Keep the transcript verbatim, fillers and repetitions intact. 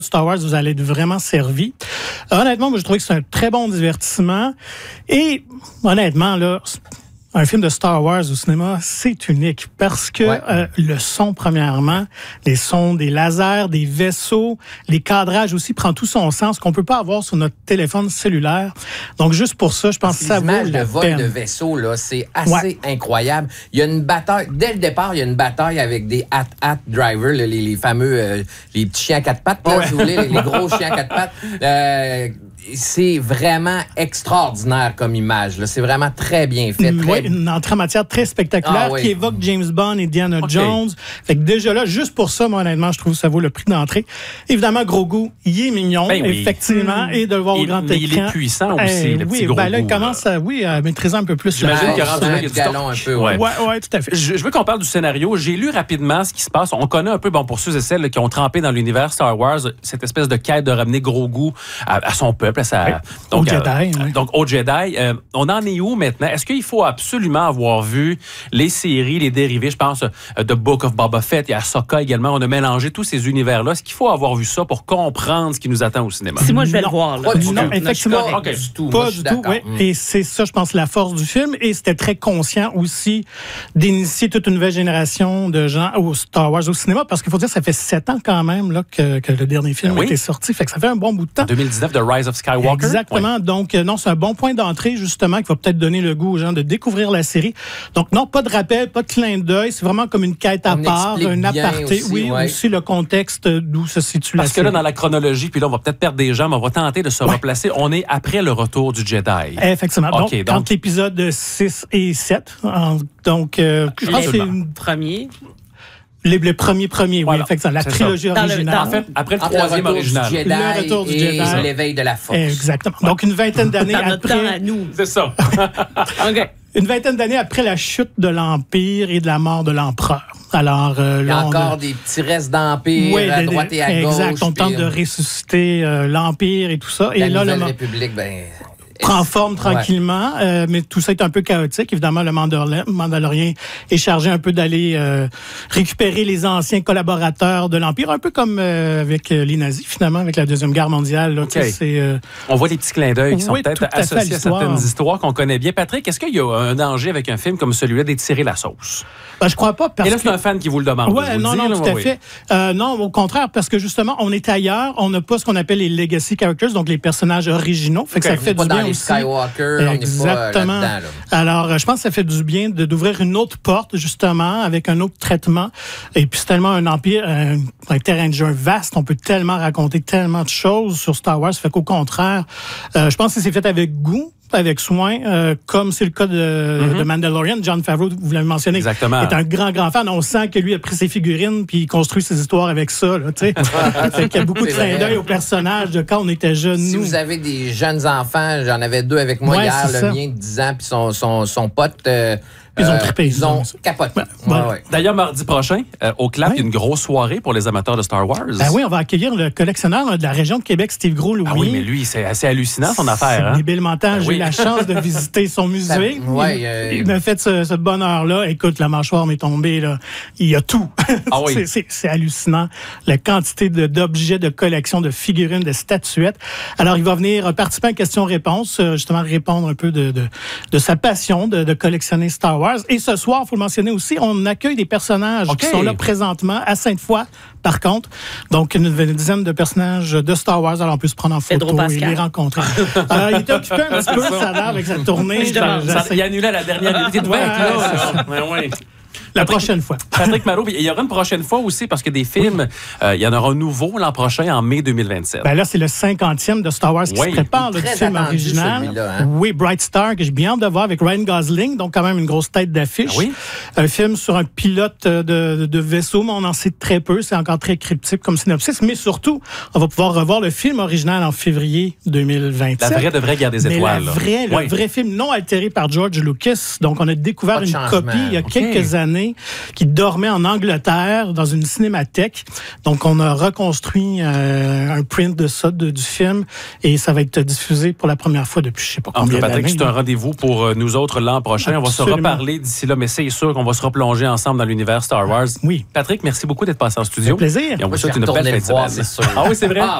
Star Wars, vous allez être vraiment servi. Honnêtement, moi, je trouvais que c'est un très bon divertissement. Et honnêtement, là, un film de Star Wars au cinéma, c'est unique parce que ouais. euh, le son, premièrement, les sons des lasers, des vaisseaux, les cadrages aussi, prend tout son sens qu'on peut pas avoir sur notre téléphone cellulaire. Donc, juste pour ça, je pense que ça vaut la peine. L'image de vol de vaisseau, là, c'est assez ouais. incroyable. Il y a une bataille, dès le départ, il y a une bataille avec des hat-hat drivers, là, les, les fameux, euh, les petits chiens à quatre pattes, là, ouais. si vous voulez, les, les gros chiens à quatre pattes. Euh, c'est vraiment extraordinaire comme image. Là. C'est vraiment très bien fait. Très... Oui, une entrée en matière très spectaculaire ah, oui. qui évoque James Bond et Indiana okay. Jones. Fait que déjà là, juste pour ça, moi, honnêtement, je trouve que ça vaut le prix d'entrée. Évidemment, Grogu, il est mignon, ben oui. effectivement, mmh. et de le voir au grand écran. Il est puissant aussi, euh, le oui, petit Grogu. Ben là, il commence à, oui, à maîtriser un peu plus. J'imagine qu'il rentre un galon un peu. Oui, ouais. ouais, tout à fait. Je, je veux qu'on parle du scénario. J'ai lu rapidement ce qui se passe. On connaît un peu, bon, pour ceux et celles là, qui ont trempé dans l'univers Star Wars, cette espèce de quête de ramener Grogu à, à son peuple, à sa... Ouais. Donc, au Jedi. Euh, oui. Donc, au Jedi. Euh, on en est où maintenant? Est-ce qu'il faut absolument avoir vu les séries, les dérivés? Je pense euh, The Book of Boba Fett, il y a Ahsoka également. On a mélangé tous ces univers-là. Est-ce qu'il faut avoir vu ça pour comprendre ce qui nous attend au cinéma? Si moi, je vais non, le voir. Là. Pas du non, tout. Effectivement. Pas okay. du tout. Pas moi, du tout, oui. Mm. Et c'est ça, je pense, la force du film. Et c'était très conscient aussi d'initier toute une nouvelle génération de gens au Star Wars au cinéma. Parce qu'il faut dire, ça fait sept ans quand même là, que, que le dernier film oui. a été sorti. Fait que ça fait un bon bout de temps. En deux mille dix-neuf, The Rise of Skywalker. Exactement. Oui. Donc, non, c'est un bon point d'entrée, justement, qui va peut-être donner le goût aux gens de découvrir la série. Donc, non, pas de rappel, pas de clin d'œil. C'est vraiment comme une quête à on part, un aparté. Aussi, oui, ouais. aussi le contexte d'où se situe Parce la série. Parce que là, dans la chronologie, puis là, on va peut-être perdre des gens, mais on va tenter de se ouais. replacer. On est après le retour du Jedi. Effectivement. Okay, donc, donc, entre l'épisode six et sept. Donc, euh, je pense que c'est une... premier. Les, les premiers premiers, voilà. oui, effectivement. La trilogie ça. originale. Dans le, dans, en fait, après le troisième original. Jedi le retour du Jedi. Et l'éveil de la force. Exactement. Donc, une vingtaine d'années après... Notre temps à nous. C'est ça. OK. Une vingtaine d'années après la chute de l'Empire et de la mort de l'Empereur. Alors, euh, il y a là, encore a... des petits restes d'Empire oui, à droite et à exact, gauche. Exact. On tente de ressusciter euh, l'Empire et tout ça. La et là, Nouvelle le République, ben... prend forme tranquillement, ouais. euh, mais tout ça est un peu chaotique. Évidemment, le Mandalorien est chargé un peu d'aller euh, récupérer les anciens collaborateurs de l'Empire, un peu comme euh, avec euh, les nazis, finalement, avec la Deuxième Guerre mondiale. Là, okay. c'est, euh... On voit les petits clins d'œil qui oui, sont peut-être à associés à, à certaines histoires qu'on connaît bien. Patrick, est-ce qu'il y a un danger avec un film comme celui-là d'étirer la sauce? Ben, je crois pas. Parce Et là, c'est que... un fan qui vous le demande. Ouais, non, dis, non, là, tout oui, à oui. fait. Euh, non, au contraire, parce que justement, on est ailleurs, on n'a pas ce qu'on appelle les legacy characters, donc les personnages originaux. Fait que okay, ça fait pas du dans bien les aussi. Skywalker, exactement. On n'est pas là-dedans, là. Alors, je pense que ça fait du bien de, d'ouvrir une autre porte, justement, avec un autre traitement. Et puis, c'est tellement un empire, un, un terrain de jeu vaste. On peut tellement raconter tellement de choses sur Star Wars. Ça fait qu'au contraire, euh, je pense que c'est fait avec goût, avec soin, euh, comme c'est le cas de, mm-hmm. de Mandalorian. John Favreau, vous l'avez mentionné, Exactement. est un grand, grand fan. On sent que lui a pris ses figurines puis il construit ses histoires avec ça. Là, fait qu'il y a beaucoup de clin d'œil aux personnages de quand on était jeunes. Si nous. vous avez des jeunes enfants, j'en avais deux avec moi ouais, hier, le ça. mien de dix ans puis son, son, son pote... Euh, Ils ont trippé. Ils ont capoté. Ouais, voilà. ouais, ouais. D'ailleurs, mardi prochain, euh, au Clap, il ouais. y a une grosse soirée pour les amateurs de Star Wars. Ben oui, on va accueillir le collectionneur là, de la région de Québec, Steve Gros-Louis. Ah oui, mais lui, c'est assez hallucinant, son affaire. Hein? Débile mental. Ben J'ai oui. eu la chance de visiter son musée. Ça, ouais, il, euh... il m'a fait ce, ce bonheur-là. Écoute, la mâchoire m'est tombée. Là. Il y a tout. Ah oui. c'est, c'est, c'est hallucinant. La quantité de, d'objets, de collections, de figurines, de statuettes. Alors, il va venir participer à une question-réponse, justement répondre un peu de, de, de sa passion de, de collectionner Star Wars. Et ce soir, il faut le mentionner aussi, on accueille des personnages okay. qui sont là présentement à Sainte-Foy, par contre. Donc, une, une dizaine de personnages de Star Wars. Alors, on peut se prendre en photo et les rencontrer. euh, il était occupé un petit peu, ça a l'air, avec sa tournée. Je demande, ça, il a annulé à la dernière minute. Il devait être là. Ouais, ouais. La Patrick, prochaine fois. Patrick Marleau, il y aura une prochaine fois aussi parce que des films, oui. euh, il y en aura un nouveau l'an prochain, en mai deux mille vingt-sept. Ben là, c'est le cinquantième de Star Wars qui oui. se prépare, le film original. Hein? Oui, Bright Star, que j'ai bien hâte de voir avec Ryan Gosling, donc quand même une grosse tête d'affiche. Ah oui? Un film sur un pilote de, de vaisseau, mais on en sait très peu. C'est encore très cryptique comme synopsis. Mais surtout, on va pouvoir revoir le film original en février deux mille vingt-sept. La vraie de vraie Guerre des Étoiles. Mais la vraie, le oui. vrai film non altéré par George Lucas. Donc, on a découvert une changement. copie il y a okay. quelques années. Disney qui dormait en Angleterre dans une cinémathèque. Donc, on a reconstruit euh, un print de ça, de, du film, et ça va être diffusé pour la première fois depuis je sais pas combien enfin, Patrick, d'années. c'est un rendez-vous pour nous autres l'an prochain. Absolument. On va se reparler d'ici là, mais c'est sûr qu'on va se replonger ensemble dans l'univers Star Wars. Oui. Patrick, merci beaucoup d'être passé en studio. Un plaisir. Et on vous Moi, souhaite je vais une belle retourner fin le de voir, semaine. c'est sûr. Ah oui, c'est vrai? Ah,